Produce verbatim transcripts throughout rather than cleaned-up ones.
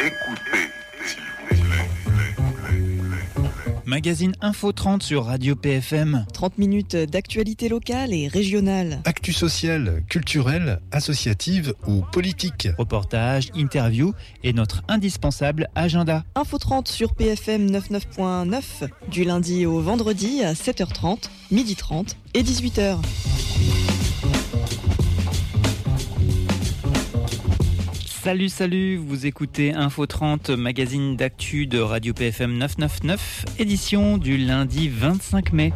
Écoutez, s'il vous plaît. Magazine Info trente sur Radio P F M. trente minutes d'actualité locale et régionale. Actu sociale, culturelle, associative ou politique. Reportages, interviews et notre indispensable agenda. Info trente sur P F M quatre-vingt-neuf point neuf du lundi au vendredi à sept heures trente, midi trente et dix-huit heures. Salut, salut, vous écoutez Info trente, magazine d'actu de Radio P F M neuf cent quatre-vingt-neuf, édition du lundi vingt-cinq mai.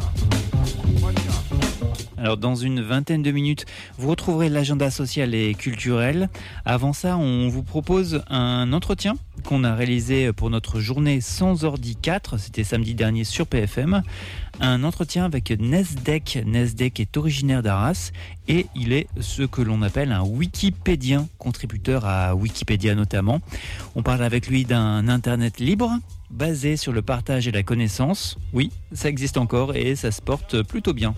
Alors dans une vingtaine de minutes, vous retrouverez l'agenda social et culturel. Avant ça, on vous propose un entretien qu'on a réalisé pour notre journée Sans Ordi quatre, c'était samedi dernier sur P F M. Un entretien avec Nesdek. Nesdek est originaire d'Arras et il est ce que l'on appelle un wikipédien, contributeur à Wikipédia notamment. On parle avec lui d'un Internet libre, basé sur le partage et la connaissance. Oui, ça existe encore et ça se porte plutôt bien.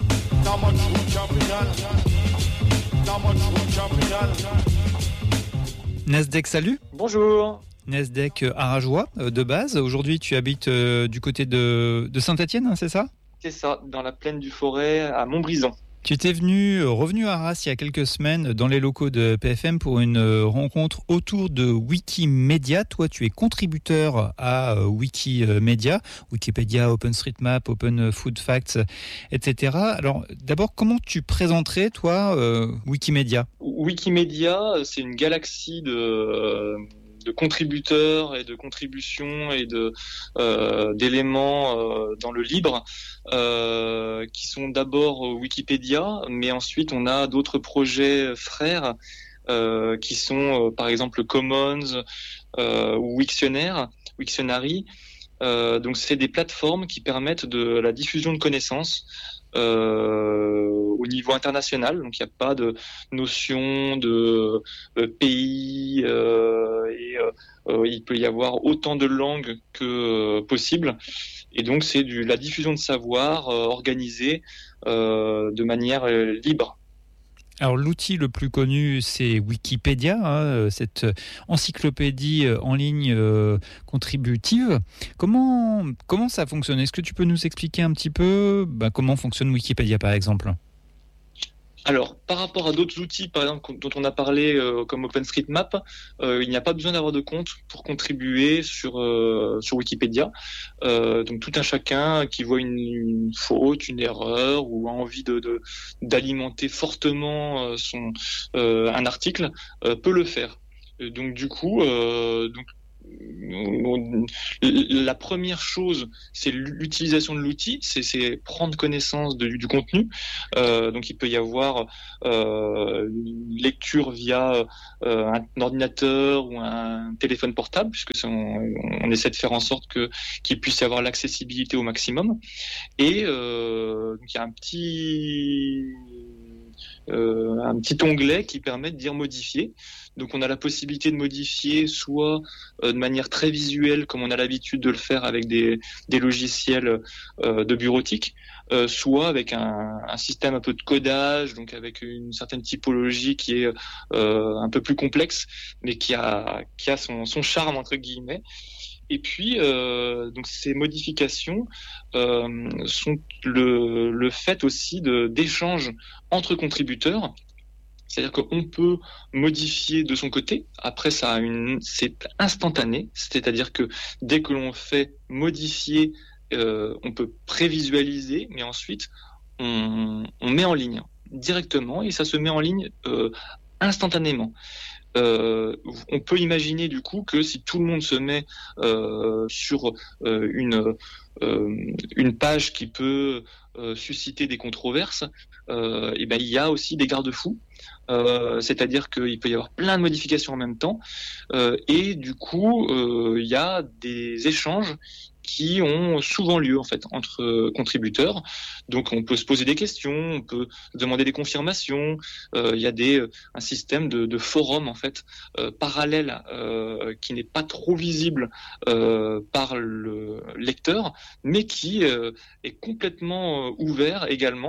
Nesdek, salut. Bonjour. Nesdek Arageois de base. Aujourd'hui, tu habites euh, du côté de, de Saint-Étienne, hein, c'est ça ? C'est ça, dans la plaine du Forêt, à Montbrison. Tu étais venu, revenu à Arras il y a quelques semaines dans les locaux de P F M pour une rencontre autour de Wikimedia. Toi, tu es contributeur à Wikimedia, Wikipédia, OpenStreetMap, Open Food Facts, et cetera. Alors, d'abord, comment tu présenterais, toi, euh, Wikimedia ? Wikimedia, c'est une galaxie de... de contributeurs et de contributions et de euh, d'éléments euh, dans le libre euh, qui sont d'abord Wikipédia, mais ensuite on a d'autres projets frères euh, qui sont euh, par exemple Commons euh, ou Wiktionnaire, Wiktionary. Euh, donc c'est des plateformes qui permettent de la diffusion de connaissances Euh, au niveau international, donc il n'y a pas de notion de euh, pays euh, et euh, il peut y avoir autant de langues que euh, possible, et donc c'est du, la diffusion de savoir euh, organisée euh, de manière euh, libre. Alors l'outil le plus connu, c'est Wikipédia, hein, cette encyclopédie en ligne euh, contributive. Comment, comment ça fonctionne ? Est-ce que tu peux nous expliquer un petit peu bah, comment fonctionne Wikipédia par exemple ? Alors, par rapport à d'autres outils, par exemple, dont on a parlé, euh, comme OpenStreetMap, euh, il n'y a pas besoin d'avoir de compte pour contribuer sur euh, sur Wikipédia. Euh, donc, tout un chacun qui voit une, une faute, une erreur ou a envie de, de d'alimenter fortement euh, son euh, un article euh, peut le faire. Et donc, du coup, euh, donc la première chose, c'est l'utilisation de l'outil, c'est, c'est prendre connaissance de, du contenu. Euh, donc, il peut y avoir euh, une lecture via euh, un ordinateur ou un téléphone portable, puisque c'est, on, on essaie de faire en sorte que qu'il puisse y avoir l'accessibilité au maximum. Et euh, donc, il y a un petit euh, un petit onglet qui permet de dire modifier. Donc on a la possibilité de modifier soit euh, de manière très visuelle, comme on a l'habitude de le faire avec des, des logiciels euh, de bureautique, euh, soit avec un, un système un peu de codage, donc avec une certaine typologie qui est euh, un peu plus complexe, mais qui a, qui a son, son charme entre guillemets. Et puis, euh, donc ces modifications euh, sont le, le fait aussi de, d'échanges entre contributeurs. C'est-à-dire qu'on peut modifier de son côté. Après, ça a une, c'est instantané. C'est-à-dire que dès que l'on fait modifier, euh, on peut prévisualiser, mais ensuite on, on met en ligne directement et ça se met en ligne euh, instantanément. Euh, on peut imaginer du coup que si tout le monde se met euh, sur euh, une euh, une page qui peut euh, susciter des controverses, euh, et ben il y a aussi des garde-fous. Euh, c'est-à-dire qu'il peut y avoir plein de modifications en même temps, euh, et du coup euh, il y a des échanges qui ont souvent lieu en fait entre contributeurs. Donc on peut se poser des questions, on peut demander des confirmations. Euh, il y a des un système de, de forum en fait euh, parallèle euh, qui n'est pas trop visible euh, par le lecteur, mais qui euh, est complètement ouvert également. Donc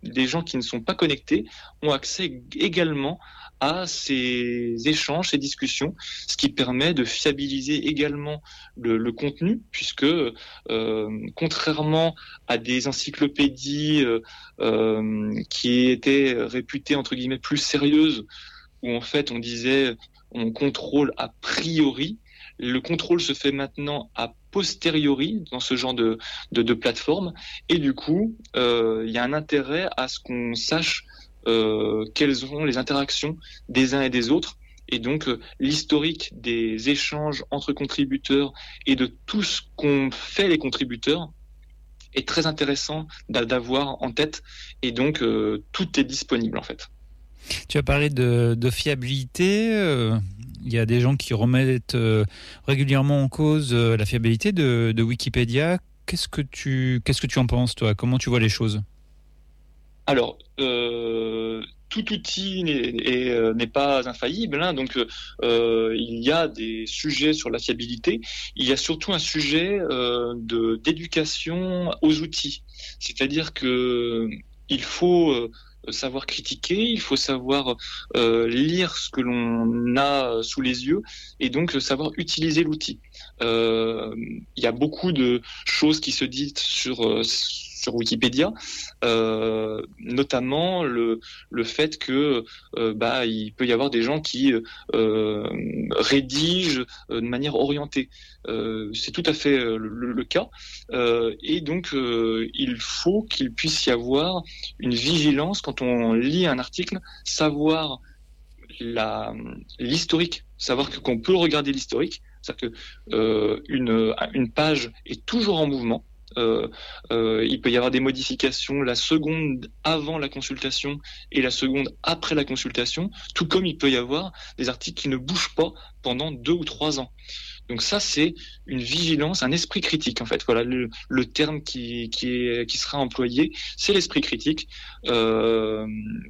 des gens qui ne sont pas connectés ont accès également à ces échanges, ces discussions, ce qui permet de fiabiliser également le, le contenu, puisque euh, contrairement à des encyclopédies euh, euh, qui étaient réputées entre guillemets plus sérieuses, où en fait on disait on contrôle a priori, le contrôle se fait maintenant a posteriori dans ce genre de, de, de plateforme, et du coup il euh, y a un intérêt à ce qu'on sache Euh, quelles sont les interactions des uns et des autres, et donc euh, l'historique des échanges entre contributeurs et de tout ce qu'ont fait les contributeurs est très intéressant d'a- d'avoir en tête, et donc euh, tout est disponible en fait. Tu as parlé de, de fiabilité. euh, Il y a des gens qui remettent euh, régulièrement en cause euh, la fiabilité de, de Wikipédia. Qu'est-ce que tu, qu'est-ce que tu en penses, toi ? Comment tu vois les choses ? Alors, euh, tout outil n'est, est, euh, n'est pas infaillible, hein, donc euh, il y a des sujets sur la fiabilité. Il y a surtout un sujet euh, de d'éducation aux outils, c'est-à-dire que il faut euh, savoir critiquer, il faut savoir euh, lire ce que l'on a sous les yeux, et donc savoir utiliser l'outil. Euh, il y a beaucoup de choses qui se disent sur euh, sur Wikipédia, euh, notamment le le fait que euh, bah il peut y avoir des gens qui euh, rédigent euh, de manière orientée. Euh, c'est tout à fait le, le, le cas, euh, et donc euh, il faut qu'il puisse y avoir une vigilance quand on lit un article, savoir la l'historique, savoir que qu'on peut regarder l'historique, c'est-à-dire que euh, une une page est toujours en mouvement. Euh, euh, il peut y avoir des modifications la seconde avant la consultation et la seconde après la consultation, tout comme il peut y avoir des articles qui ne bougent pas pendant deux ou trois ans. Donc ça, c'est une vigilance, un esprit critique en fait. Voilà le, le terme qui, qui, est, qui sera employé, c'est l'esprit critique. Euh,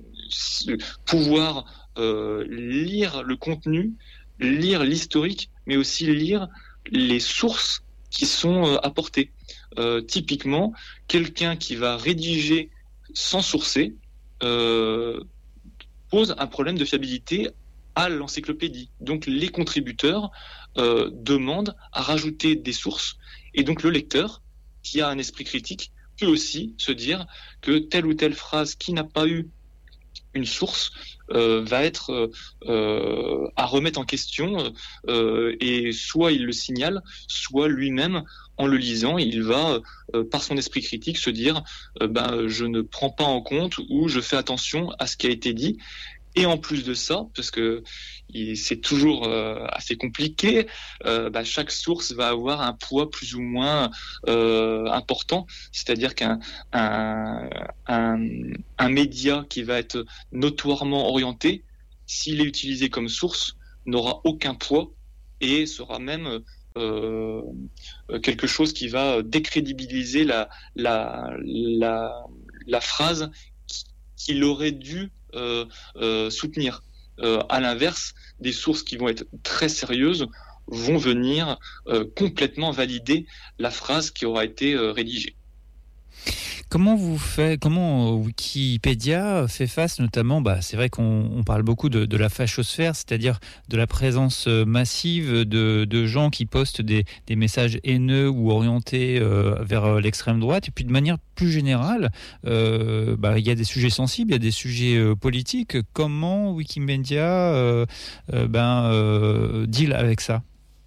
pouvoir euh, lire le contenu, lire l'historique, mais aussi lire les sources qui sont euh, apportées. Euh, typiquement, quelqu'un qui va rédiger sans sourcer euh, pose un problème de fiabilité à l'encyclopédie. Donc les contributeurs euh, demandent à rajouter des sources, et donc le lecteur, qui a un esprit critique, peut aussi se dire que telle ou telle phrase qui n'a pas eu une source euh, va être euh, à remettre en question, euh, et soit il le signale, soit lui-même, en le lisant, il va, euh, par son esprit critique, se dire euh, ben, je ne prends pas en compte, ou je fais attention à ce qui a été dit. Et en plus de ça, parce que c'est toujours euh, assez compliqué, euh, bah, chaque source va avoir un poids plus ou moins euh, important. C'est-à-dire qu'un un, un, un média qui va être notoirement orienté, s'il est utilisé comme source, n'aura aucun poids et sera même euh, quelque chose qui va décrédibiliser la, la, la, la phrase qu'il aurait dû euh, euh, soutenir. Euh, à l'inverse, des sources qui vont être très sérieuses vont venir euh, complètement valider la phrase qui aura été euh, rédigée. Comment vous faites, comment Wikipédia fait face notamment, bah, c'est vrai qu'on on parle beaucoup de, de la fachosphère, c'est-à-dire de la présence massive de, de gens qui postent des, des messages haineux ou orientés euh, vers l'extrême droite, et puis de manière plus générale, euh, bah, il y a des sujets sensibles, il y a des sujets euh, politiques. Comment Wikipédia euh, euh, ben, euh, deal avec ça ?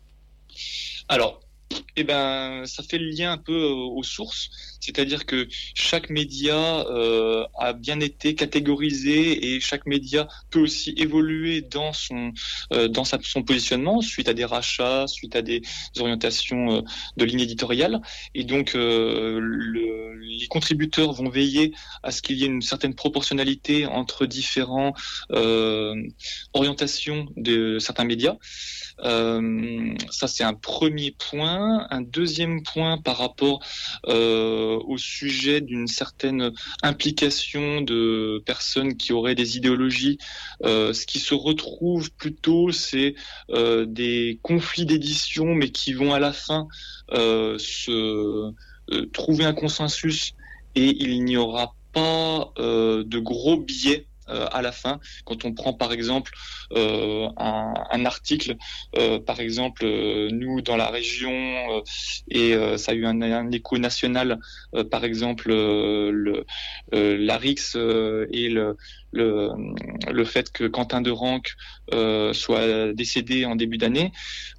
Alors, eh ben, ça fait le lien un peu aux sources, c'est-à-dire que chaque média euh, a bien été catégorisé, et chaque média peut aussi évoluer dans son euh, dans sa, son positionnement suite à des rachats, suite à des orientations euh, de ligne éditoriale, et donc euh, le, les contributeurs vont veiller à ce qu'il y ait une certaine proportionnalité entre différents euh, orientations de certains médias. Euh, ça, c'est un premier point. Un deuxième point par rapport euh, au sujet d'une certaine implication de personnes qui auraient des idéologies. Euh, ce qui se retrouve plutôt, c'est euh, des conflits d'édition, mais qui vont à la fin euh, se euh, trouver un consensus, et il n'y aura pas euh, de gros biais euh, à la fin. Quand on prend par exemple euh, un, un article, euh, par exemple euh, nous dans la région, euh, et euh, ça a eu un, un écho national, euh, par exemple euh, le euh, l'A R I X euh, et le, le le fait que Quentin de Ranc euh, soit décédé en début d'année.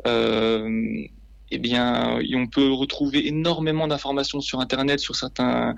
Euh, Eh bien, on peut retrouver énormément d'informations sur Internet, sur certains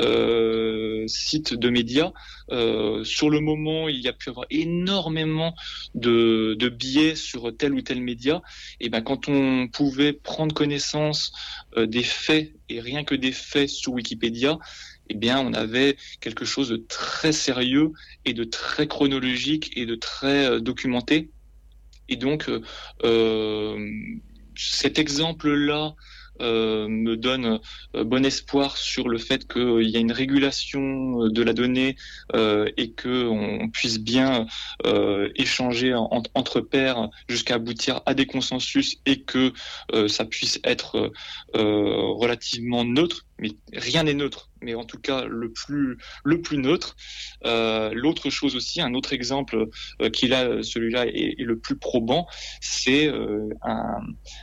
euh, sites de médias. Euh, sur le moment, il y a pu avoir énormément de, de biais sur tel ou tel média. Et ben, quand on pouvait prendre connaissance euh, des faits, et rien que des faits sur Wikipédia, eh bien, on avait quelque chose de très sérieux et de très chronologique et de très euh, documenté. Et donc, euh, cet exemple-là euh, me donne euh, bon espoir sur le fait qu'il y a une régulation de la donnée euh, et qu'on puisse bien euh, échanger en, entre pairs jusqu'à aboutir à des consensus et que euh, ça puisse être euh, relativement neutre. Mais rien n'est neutre, mais en tout cas le plus le plus neutre. Euh, l'autre chose aussi, un autre exemple euh, qui là, celui-là est, est le plus probant, c'est euh, un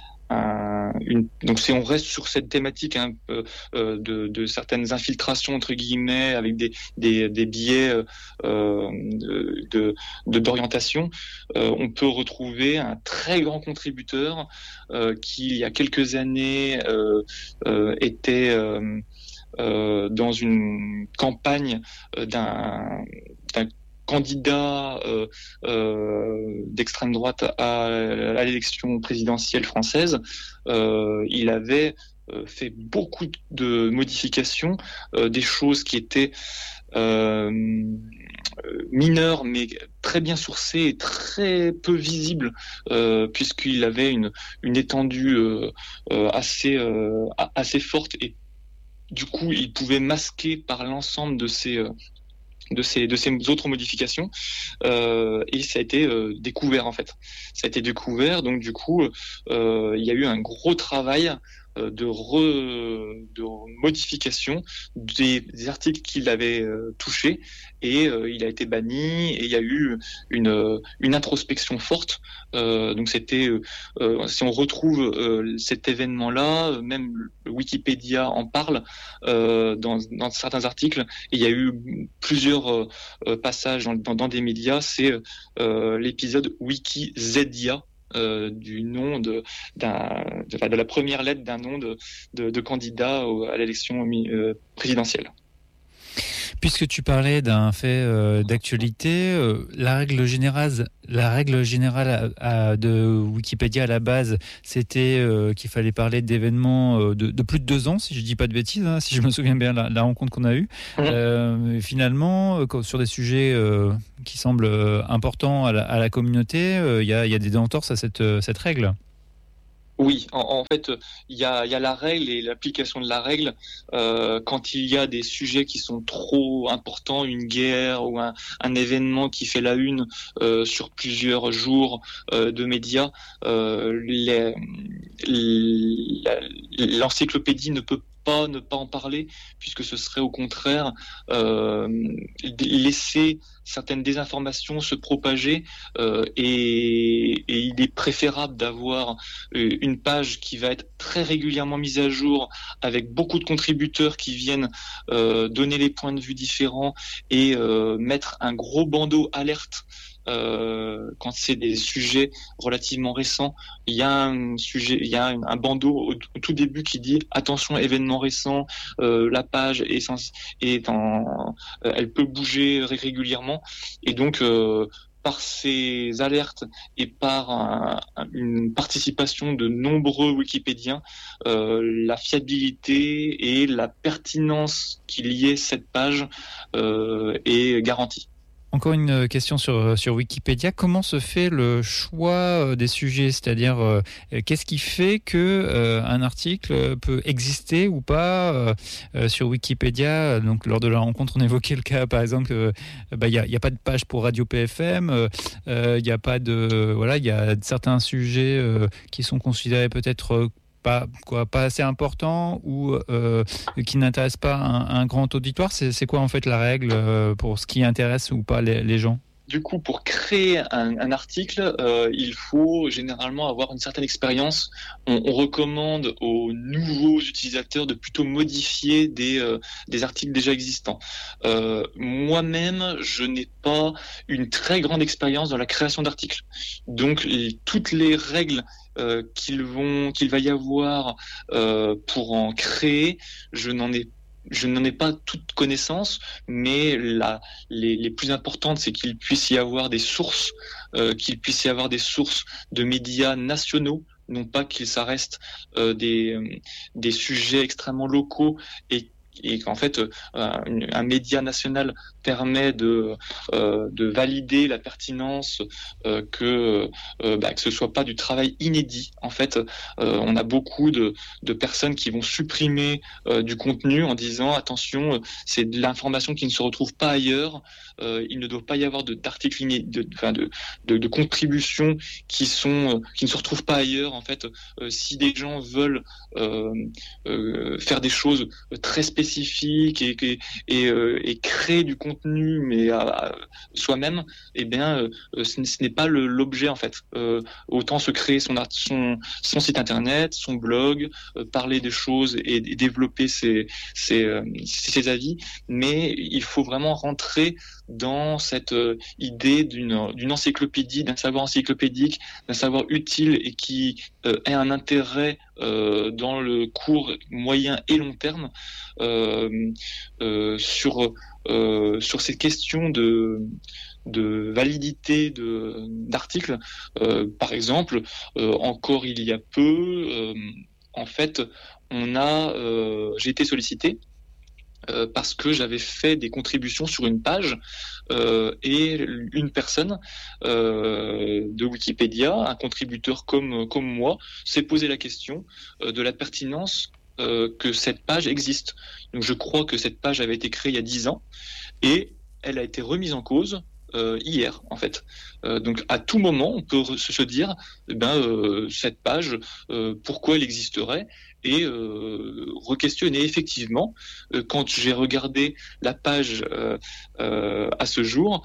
Un, une, donc si on reste sur cette thématique hein, euh, de, de certaines infiltrations entre guillemets avec des, des, des biais euh, de, de, d'orientation, euh, on peut retrouver un très grand contributeur euh, qui il y a quelques années euh, euh, était euh, euh, dans une campagne d'un, d'un candidat euh, euh, d'extrême droite à, à l'élection présidentielle française. Euh, il avait euh, fait beaucoup de modifications, euh, des choses qui étaient euh, mineures mais très bien sourcées et très peu visibles, euh, puisqu'il avait une, une étendue euh, euh, assez, euh, assez forte et du coup il pouvait masquer par l'ensemble de ces euh, de ces de ces autres modifications euh, et ça a été euh, découvert en fait ça a été découvert donc du coup euh, il y a eu un gros travail euh, de re, de modification des, des articles qu'il avait euh, touchés et euh, il a été banni et il y a eu une une introspection forte euh, donc c'était euh, si on retrouve euh, cet événement là même Wikipédia en parle euh, dans dans certains articles et il y a eu plusieurs euh, passages dans, dans dans des médias c'est euh, l'épisode Wikizedia Euh, du nom de, d'un, de, de la première lettre d'un nom de, de, de candidat au, à l'élection euh, présidentielle. Puisque tu parlais d'un fait euh, d'actualité, euh, la règle générale, la règle générale à, à, de Wikipédia à la base, c'était euh, qu'il fallait parler d'événements euh, de, de plus de deux ans, si je dis pas de bêtises, hein, si je me souviens bien la, la rencontre qu'on a eue. Mmh. Euh, finalement, euh, sur des sujets euh, qui semblent euh, importants à la, à la communauté, il euh, y, y a des entorses à cette, cette règle. Oui, en, en fait, il y a, y a la règle et l'application de la règle. Euh, quand il y a des sujets qui sont trop importants, une guerre ou un, un événement qui fait la une euh, sur plusieurs jours euh, de médias, euh, les, les, l'encyclopédie ne peut pas ne pas en parler, puisque ce serait au contraire euh, laisser certaines désinformations se propager euh, et, et il est préférable d'avoir une page qui va être très régulièrement mise à jour avec beaucoup de contributeurs qui viennent euh, donner les points de vue différents et euh, mettre un gros bandeau alerte Euh, quand c'est des sujets relativement récents. Il y a un sujet, il y a un, un bandeau au, au tout début qui dit attention événement récent, euh, la page est, sens- est en, euh, elle peut bouger régulièrement et donc euh, par ces alertes et par un, une participation de nombreux Wikipédiens, euh, la fiabilité et la pertinence qu'il y ait cette page euh, est garantie. Encore une question sur, sur Wikipédia. Comment se fait le choix des sujets ? C'est-à-dire, euh, qu'est-ce qui fait que euh, un article peut exister ou pas euh, sur Wikipédia ? Donc, lors de la rencontre, on évoquait le cas, par exemple, il euh, bah, n'y a, y a pas de page pour Radio P F M. Il euh, n'y a pas de, voilà, il y a certains sujets euh, qui sont considérés peut-être pas quoi, pas assez important ou euh, qui n'intéresse pas un, un grand auditoire. C'est, c'est quoi en fait la règle euh, pour ce qui intéresse ou pas les, les gens? Du coup, pour créer un, un article, euh, il faut généralement avoir une certaine expérience. On, on recommande aux nouveaux utilisateurs de plutôt modifier des, euh, des articles déjà existants. Euh, moi-même, je n'ai pas une très grande expérience dans la création d'articles. Donc, les, toutes les règles euh, qu'ils vont, qu'il va y avoir euh, pour en créer, je n'en ai pas. Je n'en ai pas toute connaissance, mais la, les, les plus importantes, c'est qu'il puisse y avoir des sources, euh, qu'il puisse y avoir des sources de médias nationaux, non pas qu'il ça reste euh, des, des sujets extrêmement locaux et et qu'en fait euh, un, un média national permet de euh, de valider la pertinence euh, que euh, bah, que ce soit pas du travail inédit. En fait, euh, on a beaucoup de de personnes qui vont supprimer euh, du contenu en disant attention, euh, c'est de l'information qui ne se retrouve pas ailleurs. Euh, il ne doit pas y avoir de d'articles inédits, de enfin de, de de contributions qui sont euh, qui ne se retrouvent pas ailleurs. En fait, euh, si des gens veulent euh, euh, faire des choses très spécifiques spécifique et, et, et, euh, et créer du contenu mais à, à soi-même, eh bien euh, ce, ce n'est pas le, l'objet en fait. Euh, autant se créer son, son, son site internet, son blog, euh, parler des choses et, et développer ses, ses, euh, ses avis, mais il faut vraiment rentrer dans cette euh, idée d'une, d'une encyclopédie, d'un savoir encyclopédique, d'un savoir utile et qui euh, ait un intérêt euh, dans le court, moyen et long terme euh, euh, sur euh, sur ces questions de de validité de d'articles. Euh, par exemple, euh, encore il y a peu, euh, en fait, on a euh, j'ai été sollicité. Euh, parce que j'avais fait des contributions sur une page euh, et une personne euh, de Wikipédia, un contributeur comme comme moi, s'est posé la question euh, de la pertinence euh, que cette page existe. Donc je crois que cette page avait été créée il y a dix ans et elle a été remise en cause euh, hier en fait. Euh, donc à tout moment on peut se dire eh ben euh, cette page euh, pourquoi elle existerait et euh, re-questionner effectivement euh, quand j'ai regardé la page euh, euh, à ce jour.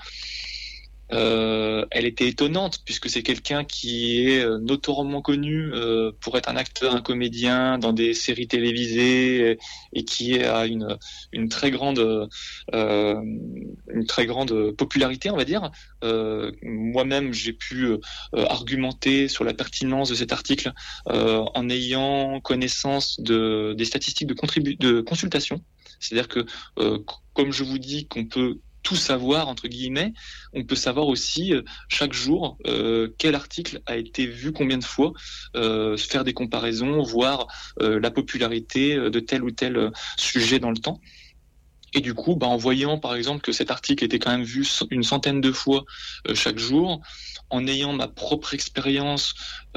Euh, elle était étonnante puisque c'est quelqu'un qui est notoirement connu euh, pour être un acteur, un comédien dans des séries télévisées et, et qui a une une très grande euh, une très grande popularité, on va dire. Euh, moi-même, j'ai pu euh, argumenter sur la pertinence de cet article euh, en ayant connaissance de des statistiques de contribu- de consultation. C'est-à-dire que euh, comme je vous dis qu'on peut tout savoir entre guillemets, on peut savoir aussi euh, chaque jour euh, quel article a été vu combien de fois, euh, faire des comparaisons, voir euh, la popularité de tel ou tel sujet dans le temps. Et du coup, bah, en voyant par exemple que cet article était quand même vu une centaine de fois euh, chaque jour, en ayant ma propre expérience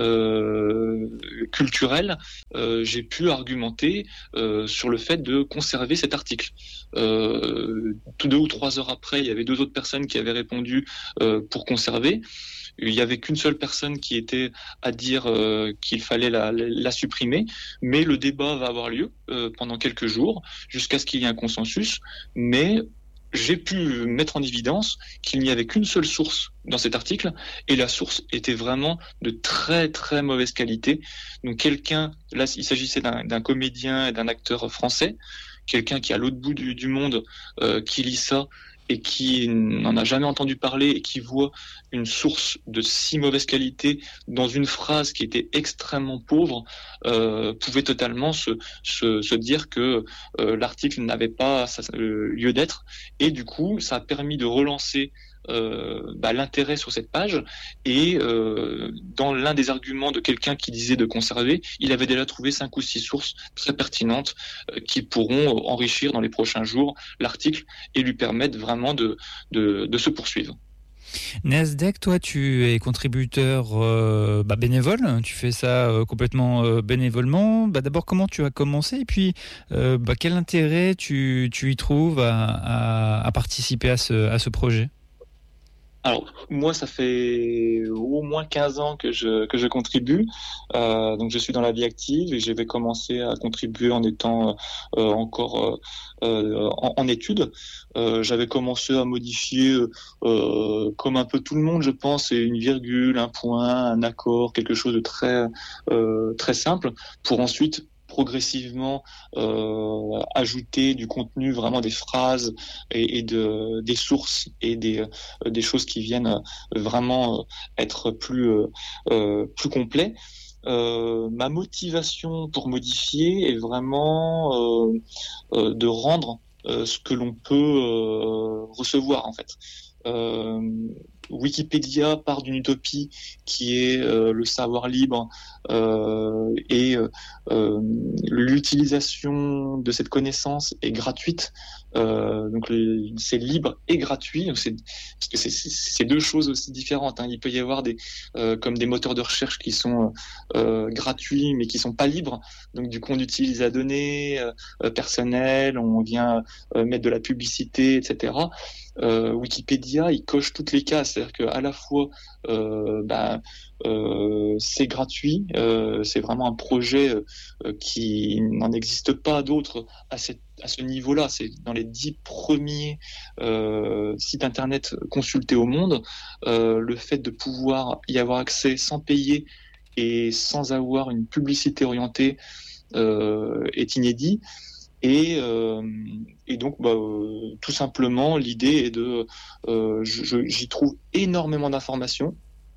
euh, culturelle, euh, j'ai pu argumenter euh, sur le fait de conserver cet article. Euh, deux ou trois heures après, il y avait deux autres personnes qui avaient répondu euh, pour conserver. Il n'y avait qu'une seule personne qui était à dire euh, qu'il fallait la, la supprimer, mais le débat va avoir lieu euh, pendant quelques jours jusqu'à ce qu'il y ait un consensus. Mais j'ai pu mettre en évidence qu'il n'y avait qu'une seule source dans cet article et la source était vraiment de très très mauvaise qualité. Donc quelqu'un, là il s'agissait d'un, d'un comédien et d'un acteur français, quelqu'un qui est à l'autre bout du, du monde euh, qui lit ça et qui n'en a jamais entendu parler et qui voit une source de si mauvaise qualité dans une phrase qui était extrêmement pauvre, euh, pouvait totalement se, se, se dire que euh, l'article n'avait pas sa, euh, lieu d'être. Et du coup, ça a permis de relancer euh, bah, l'intérêt sur cette page. Et euh, dans l'un des arguments de quelqu'un qui disait de conserver, il avait déjà trouvé cinq ou six sources très pertinentes euh, qui pourront enrichir dans les prochains jours l'article et lui permettre vraiment de, de, de se poursuivre. Nasdaq, toi, tu es contributeur euh, bah, bénévole, tu fais ça euh, complètement euh, bénévolement. Bah, d'abord, comment tu as commencé et puis euh, bah, quel intérêt tu, tu y trouves à, à, à participer à ce, à ce projet ? Alors, moi, ça fait au moins quinze ans que je, que je contribue. Euh, donc, je suis dans la vie active et j'avais commencé à contribuer en étant euh, encore euh, en, en études. Euh, j'avais commencé à modifier, euh, comme un peu tout le monde, je pense, une virgule, un point, un accord, quelque chose de très, euh, très simple, pour ensuite progressivement euh, ajouter du contenu, vraiment des phrases et, et de, des sources et des, euh, des choses qui viennent vraiment être plus, euh, plus complets. Euh, ma motivation pour modifier est vraiment euh, euh, de rendre euh, ce que l'on peut euh, recevoir en fait. Euh, Wikipédia part d'une utopie qui est euh, le savoir libre euh, et euh, l'utilisation de cette connaissance est gratuite. Euh, donc le, c'est libre et gratuit. Donc c'est, parce que c'est, c'est, c'est deux choses aussi différentes. Hein. Il peut y avoir des euh, comme des moteurs de recherche qui sont euh, gratuits mais qui sont pas libres. Donc du coup on utilise la donnée euh, personnelle, on vient euh, mettre de la publicité, et cetera. Euh, Wikipédia, il coche toutes les cases, c'est-à-dire qu'à la fois euh, bah, euh, c'est gratuit, euh, c'est vraiment un projet euh, qui n'en existe pas d'autres à, cette, à ce niveau-là. C'est dans les dix premiers euh, sites internet consultés au monde. Euh, le fait de pouvoir y avoir accès sans payer et sans avoir une publicité orientée euh, est inédit. Et, euh, et donc, bah, euh, tout simplement, l'idée est de, euh, je, j'y trouve énormément d'informations.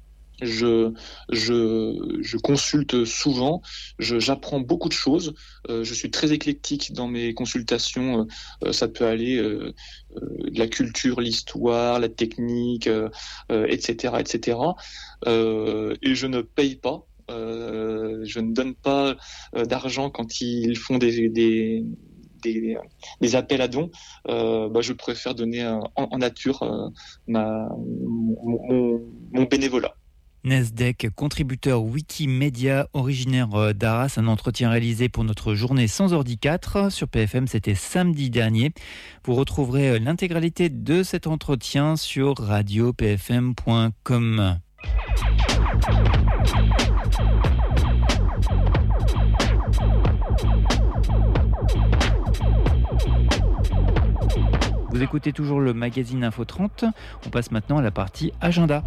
Je, je, je consulte souvent, je, j'apprends beaucoup de choses. Euh, je suis très éclectique dans mes consultations. Euh, ça peut aller euh, euh, de la culture, l'histoire, la technique, euh, euh, et cetera, et cetera. Euh, et je ne paye pas. Euh, je ne donne pas euh, d'argent quand ils font des, des Des, des appels à dons, euh, bah, je préfère donner euh, en, en nature euh, ma, mon, mon, mon bénévolat. Nesdeck, contributeur Wikimédia, originaire d'Arras, un entretien réalisé pour notre journée sans ordi quatre sur P F M, c'était samedi dernier. Vous retrouverez l'intégralité de cet entretien sur radio p f m point com. Vous écoutez toujours le magazine Info trente. On passe maintenant à la partie agenda.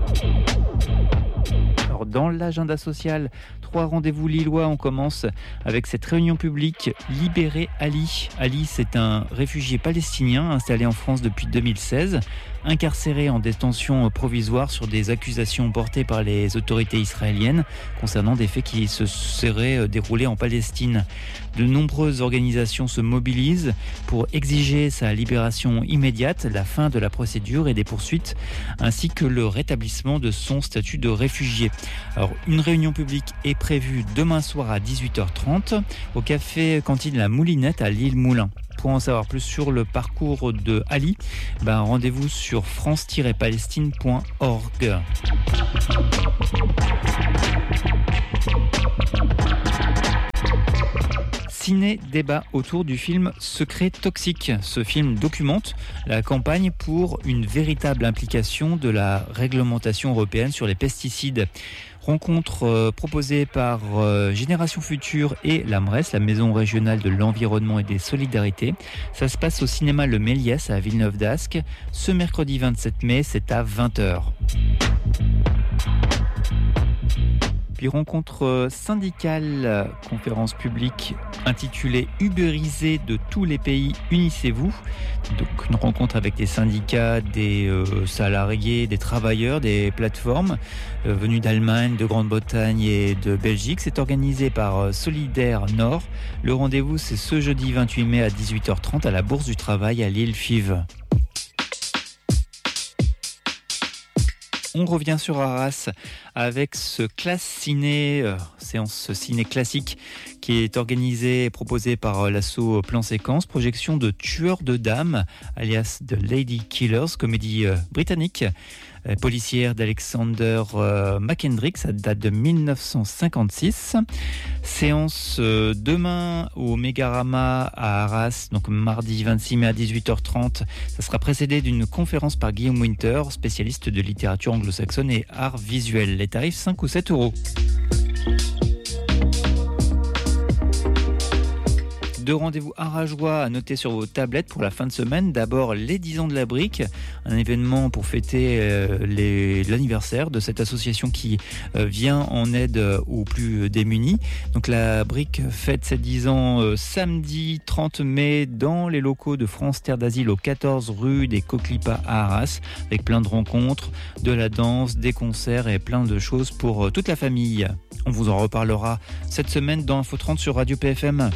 Alors, dans l'agenda social, trois rendez-vous lillois. On commence avec cette réunion publique Libérer Ali. Ali, c'est un réfugié palestinien installé en France depuis deux mille seize, incarcéré en détention provisoire sur des accusations portées par les autorités israéliennes concernant des faits qui se seraient déroulés en Palestine. De nombreuses organisations se mobilisent pour exiger sa libération immédiate, la fin de la procédure et des poursuites, ainsi que le rétablissement de son statut de réfugié. Alors, une réunion publique est prévue demain soir à dix-huit heures trente au café cantine La Moulinette à Lille-Moulin. Pour en savoir plus sur le parcours de Ali, ben rendez-vous sur france tiret palestine point org. Ciné-débat autour du film Secret toxique. Ce film documente la campagne pour une véritable implication de la réglementation européenne sur les pesticides. Rencontre euh, proposée par euh, Génération Future et l'A M R E S, la Maison régionale de l'environnement et des solidarités. Ça se passe au cinéma Le Méliès à Villeneuve-d'Ascq. Ce mercredi vingt-sept mai, c'est à vingt heures. Puis rencontre syndicale, conférence publique intitulée « Uberiser de tous les pays, unissez-vous ». Donc une rencontre avec des syndicats, des euh, salariés, des travailleurs, des plateformes euh, venus d'Allemagne, de Grande-Bretagne et de Belgique. C'est organisé par euh, Solidaire Nord. Le rendez-vous, c'est ce jeudi vingt-huit mai à dix-huit heures trente à la Bourse du Travail à Lille-Fives. On revient sur Arras avec ce classe ciné, euh, séance ciné classique qui est organisée et proposée par euh, l'asso Plan Séquence, projection de Tueurs de dames, alias The Lady Killers, comédie euh, britannique, euh, policière d'Alexander euh, McKendrick, ça date de mille neuf cent cinquante-six. Séance euh, demain au Mégarama à Arras, donc mardi vingt-six mai à dix-huit heures trente. Ça sera précédé d'une conférence par Guillaume Winter, spécialiste de littérature anglo-saxonne et art visuel. Les tarifs cinq ou sept euros. Deux rendez-vous arageois à noter sur vos tablettes pour la fin de semaine. D'abord, les dix ans de la brique, un événement pour fêter euh, les, l'anniversaire de cette association qui euh, vient en aide aux plus démunis. Donc la brique fête ses dix ans euh, samedi trente mai dans les locaux de France Terre d'Asile au quatorze rue des Coquelipas à Arras, avec plein de rencontres, de la danse, des concerts et plein de choses pour euh, toute la famille. On vous en reparlera cette semaine dans Info trente sur Radio P F M.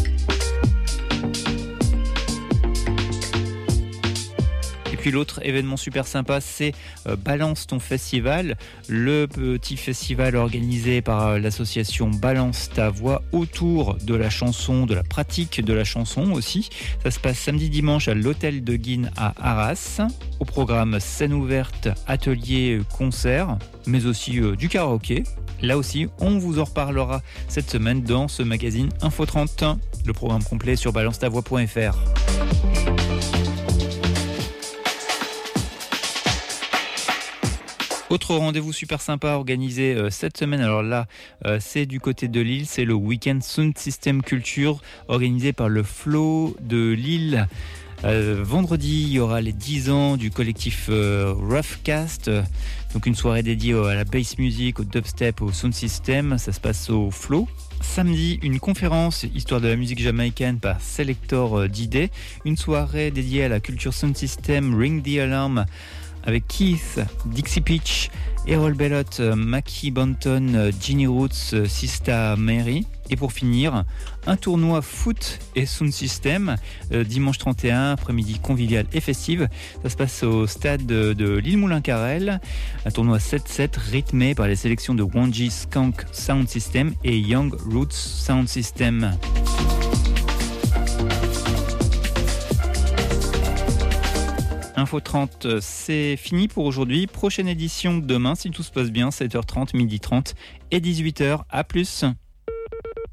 Puis l'autre événement super sympa, c'est euh, Balance ton festival, le petit festival organisé par euh, l'association Balance ta voix autour de la chanson, de la pratique de la chanson aussi. Ça se passe samedi dimanche à l'hôtel de Guine à Arras. Au programme scène ouverte, atelier, concert, mais aussi euh, du karaoké. Là aussi, on vous en reparlera cette semaine dans ce magazine Info trente. Le programme complet sur balance ta voix point f r. Autre rendez-vous super sympa organisé euh, cette semaine, alors là euh, c'est du côté de Lille, c'est le week-end Sound System Culture organisé par le Flow de Lille. Euh, vendredi, il y aura les dix ans du collectif euh, Roughcast, donc une soirée dédiée à la bass music, au dubstep, au sound system, ça se passe au Flow. Samedi, une conférence histoire de la musique jamaïcaine par Selector D-Day, une soirée dédiée à la culture sound system, Ring the Alarm, avec Keith, Dixie Peach, Errol Bellot, Mackie Banton, Ginny Roots, Sista Mary. Et pour finir, un tournoi foot et sound system, euh, dimanche trente et un, après-midi convivial et festive. Ça se passe au stade de, de Lille-Moulin-Carrel. Un tournoi sept sept rythmé par les sélections de Wanji Skank Sound System et Young Roots Sound System. Info trente, c'est fini pour aujourd'hui. Prochaine édition demain, si tout se passe bien, sept heures trente, midi trente et dix-huit heures. À plus.